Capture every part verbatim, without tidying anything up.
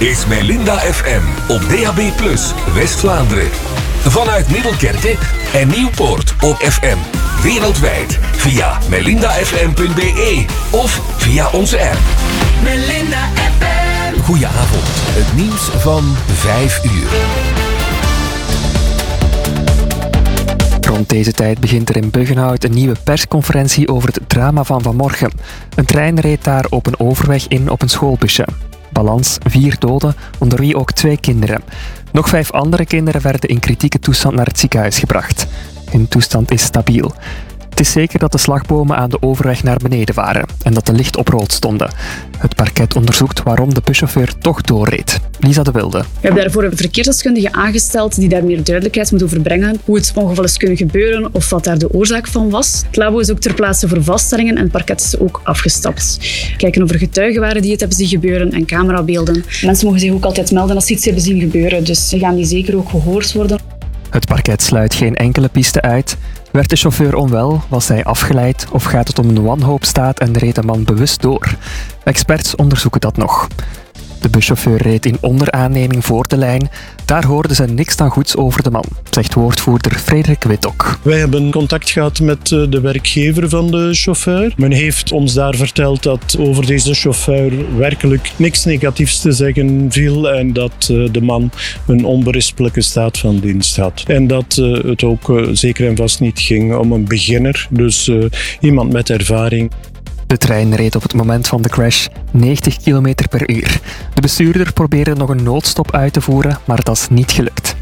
is Melinda F M op D A B plus, West-Vlaanderen. Vanuit Middelkerke en Nieuwpoort op F M. Wereldwijd via melinda f m punt b e of via onze app. Melinda F M. Goedenavond, het nieuws van vijf uur. Rond deze tijd begint er in Buggenhout een nieuwe persconferentie over het drama van vanmorgen. Een trein reed daar op een overweg in op een schoolbusje. Balans, vier doden, onder wie ook twee kinderen. Nog vijf andere kinderen werden in kritieke toestand naar het ziekenhuis gebracht. Hun toestand is stabiel. Het is zeker dat de slagbomen aan de overweg naar beneden waren en dat de licht op rood stonden. Het parket onderzoekt waarom de buschauffeur toch doorreed. Lisa de Wilde. We hebben daarvoor een verkeersdeskundige aangesteld die daar meer duidelijkheid moet over brengen. Hoe het ongeval is kunnen gebeuren of wat daar de oorzaak van was. Het labo is ook ter plaatse voor vaststellingen en het parket is ook afgestapt. We kijken of er getuigen waren die het hebben zien gebeuren en camerabeelden. Mensen mogen zich ook altijd melden als ze iets hebben zien gebeuren, dus ze gaan die zeker ook gehoord worden. Het parket sluit geen enkele piste uit. Werd de chauffeur onwel? Was hij afgeleid? Of gaat het om een wanhoopstaat en reed de man bewust door? Experts onderzoeken dat nog. De buschauffeur reed in onderaanneming voor de lijn. Daar hoorden ze niks dan goeds over de man, zegt woordvoerder Frederik Wittok. Wij hebben contact gehad met de werkgever van de chauffeur. Men heeft ons daar verteld dat over deze chauffeur werkelijk niks negatiefs te zeggen viel en dat de man een onberispelijke staat van dienst had. En dat het ook zeker en vast niet ging om een beginner, dus iemand met ervaring. De trein reed op het moment van de crash negentig kilometer per uur. De bestuurder probeerde nog een noodstop uit te voeren, maar dat is niet gelukt.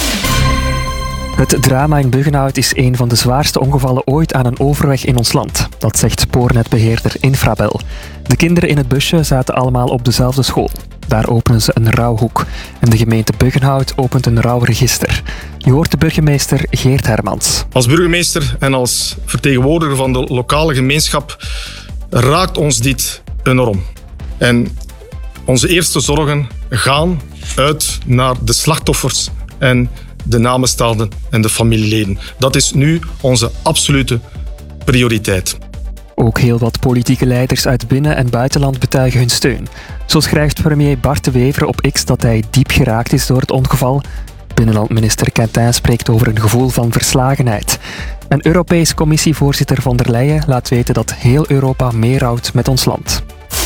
Het drama in Buggenhout is een van de zwaarste ongevallen ooit aan een overweg in ons land. Dat zegt spoornetbeheerder Infrabel. De kinderen in het busje zaten allemaal op dezelfde school. Daar openen ze een rouwhoek. En de gemeente Buggenhout opent een rouwregister. Je hoort de burgemeester Geert Hermans. Als burgemeester en als vertegenwoordiger van de lokale gemeenschap raakt ons dit enorm. En onze eerste zorgen gaan uit naar de slachtoffers en de namenstaanden en de familieleden. Dat is nu onze absolute prioriteit. Ook heel wat politieke leiders uit binnen- en buitenland betuigen hun steun. Zo schrijft premier Bart de Wever op X dat hij diep geraakt is door het ongeval. Binnenlandminister Quentin spreekt over een gevoel van verslagenheid. En Europese Commissievoorzitter von der Leyen laat weten dat heel Europa meerouwt met ons land.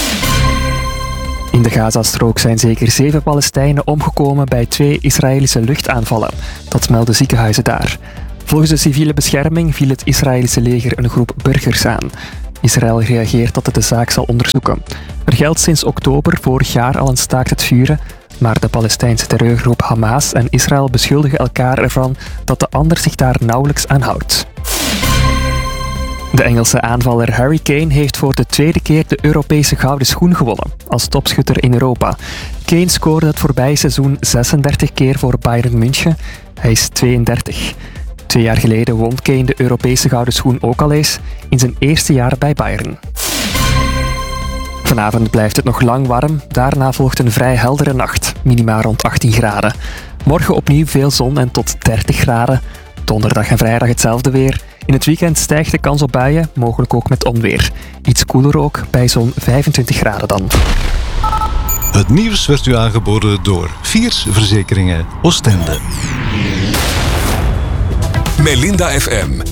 In de Gazastrook zijn zeker zeven Palestijnen omgekomen bij twee Israëlische luchtaanvallen. Dat melden ziekenhuizen daar. Volgens de civiele bescherming viel het Israëlische leger een groep burgers aan. Israël reageert dat het de zaak zal onderzoeken. Er geldt sinds oktober vorig jaar al een staakt het vuren, maar de Palestijnse terreurgroep Hamas en Israël beschuldigen elkaar ervan dat de ander zich daar nauwelijks aan houdt. De Engelse aanvaller Harry Kane heeft voor de tweede keer de Europese gouden schoen gewonnen, als topschutter in Europa. Kane scoorde het voorbije seizoen zesendertig keer voor Bayern München. Hij is tweeëndertig. Twee jaar geleden won Kane de Europese gouden schoen ook al eens, in zijn eerste jaar bij Bayern. Vanavond blijft het nog lang warm, daarna volgt een vrij heldere nacht, minima rond achttien graden. Morgen opnieuw veel zon en tot dertig graden. Donderdag en vrijdag hetzelfde weer. In het weekend stijgt de kans op buien, mogelijk ook met onweer. Iets koeler ook, bij zo'n vijfentwintig graden dan. Het nieuws werd u aangeboden door Viers Verzekeringen Oostende. Melinda F M